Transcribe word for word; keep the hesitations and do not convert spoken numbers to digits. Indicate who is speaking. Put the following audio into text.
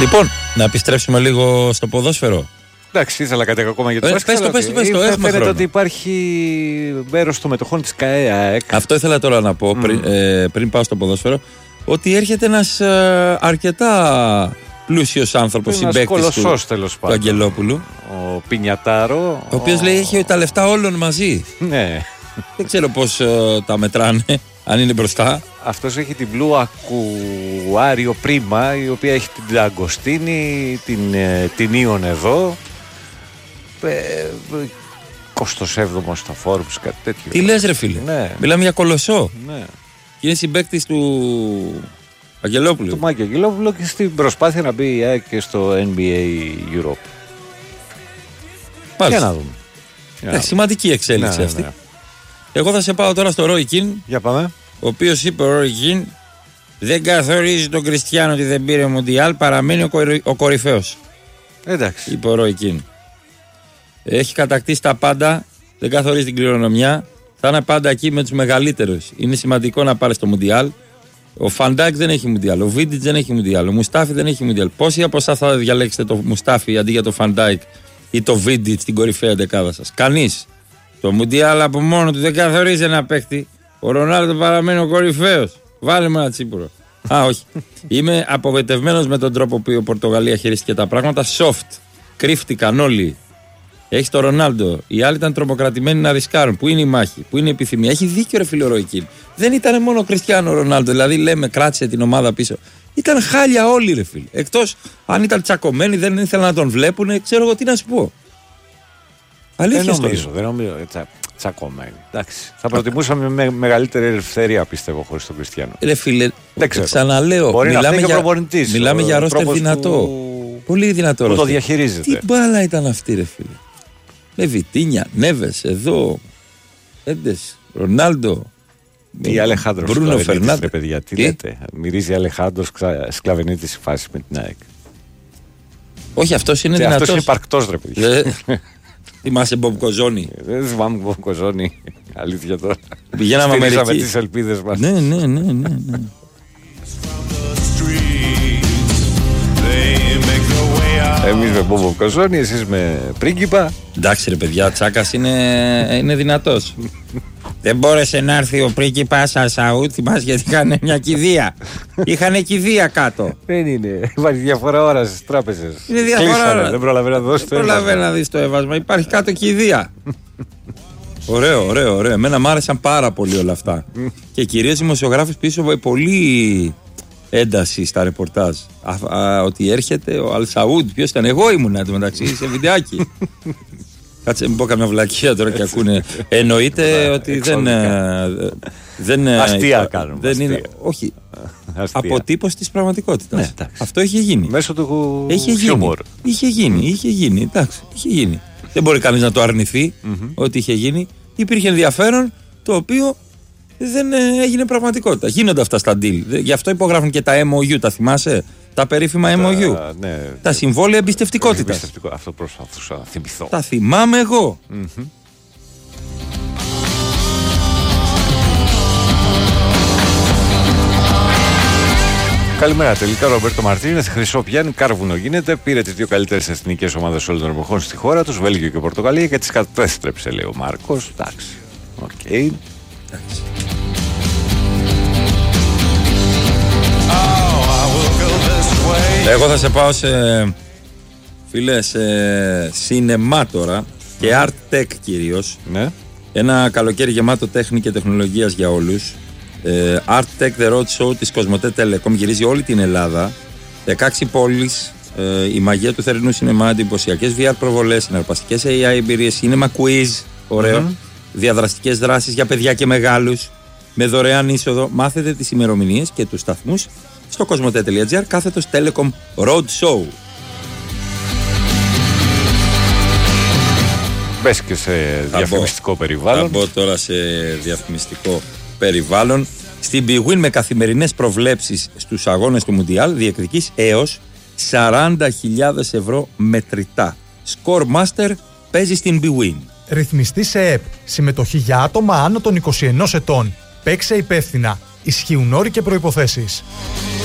Speaker 1: Λοιπόν, να επιστρέψουμε λίγο στο ποδόσφαιρο.
Speaker 2: Εντάξει, ήθελα κάτι ακόμα για το
Speaker 1: ε,
Speaker 2: μπάσκετ.
Speaker 1: Πες το, πες το, πες το, έχουμε
Speaker 2: φαίνεται
Speaker 1: χρόνο.
Speaker 2: ότι υπάρχει μέρος των μετοχών της ΚΑΕΑΕΚ.
Speaker 1: Αυτό ήθελα τώρα να πω mm. πριν, ε, πριν πάω στο ποδόσφαιρο. Ότι έρχεται ένας ε, αρκετά πλούσιος άνθρωπος, συμπαίκτης του, του Αγγελόπουλου.
Speaker 2: Ο Πινιατάρο.
Speaker 1: Ο οποίος ο... λέει έχει τα λεφτά όλων μαζί.
Speaker 2: Ναι.
Speaker 1: Δεν ξέρω πώς ε, τα μετράνε, αν είναι μπροστά.
Speaker 2: Αυτός έχει την Blue Aquario Prima, η οποία έχει την Αγκοστίνη, την, ε, την Ιον εδώ. Ε, εικοστό έβδομο στα Forbes, κάτι τέτοιο.
Speaker 1: Τι λες ρε φίλε,
Speaker 2: ναι.
Speaker 1: Μιλάμε για κολοσσό.
Speaker 2: Ναι.
Speaker 1: Και είναι συμπαίκτης του Αγγελόπουλου.
Speaker 2: Του Μάκη Αγγελόπουλου και στην προσπάθεια να μπει και στο N B A Europe.
Speaker 1: Μάλιστα.
Speaker 2: Για να δούμε. Για να
Speaker 1: ε, σημαντική εξέλιξη
Speaker 2: ναι,
Speaker 1: αυτή.
Speaker 2: Ναι.
Speaker 1: Εγώ θα σε πάω τώρα στο Ρόι Κιν.
Speaker 2: Για πάμε.
Speaker 1: Ο οποίος είπε ο Ρόι Κιν δεν καθορίζει τον Κριστιάνο ότι δεν πήρε Μουντιάλ, παραμένει ο, κορυ... ο κορυφαίος.
Speaker 2: Εντάξει.
Speaker 1: Είπε ο Ρόι Κιν. Έχει κατακτήσει τα πάντα, δεν καθορίζει την κληρονομιά. Θα είναι πάντα εκεί με τους μεγαλύτερους. Είναι σημαντικό να πάρει το Μουντιάλ. Ο Φαντάκ δεν έχει Μουντιάλ. Ο Βίντιτς δεν έχει Μουντιάλ. Ο Μουστάφι δεν έχει Μουντιάλ. Πόσοι από εσάς θα διαλέξετε το Μουστάφι αντί για το Φαντάκ ή το Βίντιτς στην κορυφαία δεκάδα σας? Κανείς. Το Μουντιάλ από μόνο του δεν καθορίζει ένα παίκτη. Ο Ρονάλντο παραμένει ο κορυφαίος. Βάλε με ένα τσίπουρο. Α, όχι. Είμαι απογοητευμένος με τον τρόπο που η Πορτογαλία χειρίστηκε τα πράγματα. Soft. Κρύφτηκαν όλοι. Έχει τον Ρονάλντο. Οι άλλοι ήταν τρομοκρατημένοι να ρισκάρουν. Πού είναι η μάχη, πού είναι η επιθυμία. Έχει δίκιο ρε φίλο Ρόι Κιν. Δεν ήταν μόνο ο Κριστιάνο Ρονάλντο. Δηλαδή λέμε κράτησε την ομάδα πίσω. Ήταν χάλια όλοι ρε φίλε. Εκτός αν ήταν τσακωμένοι, δεν ήθελαν να τον βλέπουν. Ξέρω εγώ τι να σου πω. Αλήθεια.
Speaker 2: Δεν νομίζω, δεν νομίζω. Τσα, τσακωμένοι. Εντάξει. Θα προτιμούσαμε με μεγαλύτερη ελευθερία πιστεύω χωρίς τον Κριστιάνο.
Speaker 1: Ρε φίλε,
Speaker 2: δεν ξέρω.
Speaker 1: Ξαναλέω.
Speaker 2: Μπορεί
Speaker 1: μιλάμε
Speaker 2: να
Speaker 1: για, μιλάμε
Speaker 2: ο,
Speaker 1: για ρόστερ δυνατό.
Speaker 2: Του...
Speaker 1: Πολύ δυνατό.
Speaker 2: Που το διαχειρίζεται.
Speaker 1: Τι μπάλα ήταν αυτή ρε φίλε. Με Βιτίνια, Νέβες, εδώ, Έντες, Ρονάλντο.
Speaker 2: Τι Αλεχάνδρος
Speaker 1: Μπρούνο Φερνάντες.
Speaker 2: Παιδιά, τι, τι λέτε. Μυρίζει Αλεχάνδρος σκλαβενίτης η φάση με την ΑΕΚ.
Speaker 1: Όχι, αυτός είναι δυνατός.
Speaker 2: Αυτός είναι υπαρκτός ρε παιδιά.
Speaker 1: Θυμάσαι Μπομπ Κοζόνη?
Speaker 2: Δεν θυμάμαι Μπομπ Κοζόνη. Αλήθεια τώρα.
Speaker 1: Πηγαίναμε Αμερική.
Speaker 2: Στηρίζαμε τις ελπίδες μας.
Speaker 1: Ναι, ναι, ναι, ναι, ναι.
Speaker 2: Εμείς με Μπομπ Κοζόνη, εσείς με πρίγκιπα.
Speaker 1: Εντάξει ρε παιδιά, Τσάκας είναι, είναι δυνατός. Δεν μπόρεσε να έρθει ο πρίγκιπας Ασαούτ, θυμάσαι γιατί είχαν μια κηδεία. Είχαν κηδεία κάτω.
Speaker 2: Δεν είναι. Υπάρχει διαφορά ώρα στις τράπεζες.
Speaker 1: Είναι διαφορά ώρα.
Speaker 2: Δεν προλαβαίνει να δώσει το έβασμα.
Speaker 1: προλαβαίνει να δεις το έβασμα. Υπάρχει κάτω κηδεία. Ωραίο, ωραίο, ωραίο. Εμένα μου άρεσαν πάρα πολύ όλα αυτά. Και κυρίως οι δημοσιογράφοι πίσω πολύ ένταση στα ρεπορτάζ. Α, α, ότι έρχεται ο Αλσαούντ. Ποιος ήταν? Εγώ ήμουν εντωμεταξύ σε βιντεάκι. Κάτσε, μην πω καμιά βλακεία τώρα και ακούνε. Εννοείται ότι δεν. δεν
Speaker 2: αστεία κάνουμε.
Speaker 1: Δεν είναι, όχι. Αποτύπωση της πραγματικότητας.
Speaker 2: Ναι,
Speaker 1: αυτό είχε γίνει.
Speaker 2: Μέσω του
Speaker 1: χιούμορ. Είχε γίνει, είχε γίνει. Εντάξει, είχε γίνει. Δεν μπορεί κανείς να το αρνηθεί mm-hmm. ότι είχε γίνει. Υπήρχε ενδιαφέρον το οποίο δεν έγινε πραγματικότητα. Γίνονται αυτά στα deal. Γι' αυτό υπογράφουν και τα εμ ο γιου, τα θυμάσαι? Τα περίφημα εμ ο γιου. Ναι, τα συμβόλαια εμπιστευτικότητας.
Speaker 2: Εμπιστευτικό. Αυτό προσπαθούσα να θυμηθώ.
Speaker 1: Τα θυμάμαι εγώ. Mm-hmm.
Speaker 2: Καλημέρα. Τελικά ο Ρομπέρτο Μαρτίνεθ, χρυσό πιάνει, κάρβουνο γίνεται. Πήρε τις δύο καλύτερες εθνικές ομάδες όλων των εποχών στη χώρα τους, Βέλγιο και Πορτογαλία, και τις κατέστρεψε, λέει ο Μάρκος. Εντάξει. Οκ. Okay. Εντάξει.
Speaker 1: Εγώ θα σε πάω σε, φίλε, σε σινεμά τώρα και Art Tech κυρίως.
Speaker 2: Ναι.
Speaker 1: Ένα καλοκαίρι γεμάτο τέχνη και τεχνολογίας για όλους. Ε, Art Tech The Road Show της Κοσμοτέ Telecom γυρίζει όλη την Ελλάδα. δεκαέξι πόλεις, ε, η μαγεία του θερινού σινεμά, εντυπωσιακές βι αρ προβολές, συναρπαστικές έι άι εμπειρίες, cinema quiz, ωραίο, mm-hmm. διαδραστικές δράσεις για παιδιά και μεγάλους, με δωρεάν είσοδο. Μάθετε τις ημερομηνίες και τους σταθμούς στο κοσμοτέ τελεία τζι άρ κάθετος Telecom Road Show.
Speaker 2: Μπες και σε διαφημιστικό περιβάλλον.
Speaker 1: Θα μπω τώρα σε διαφημιστικό περιβάλλον. Στην Bwin με καθημερινές προβλέψεις στους αγώνες του Μουντιάλ διεκδικείς έως σαράντα χιλιάδες ευρώ μετρητά. Score Master παίζει στην Bwin.
Speaker 3: Ρυθμιστή σε ΕΠ. Συμμετοχή για άτομα άνω των είκοσι ενός ετών. Παίξε υπεύθυνα. Ισχύουν όροι και προϋποθέσεις.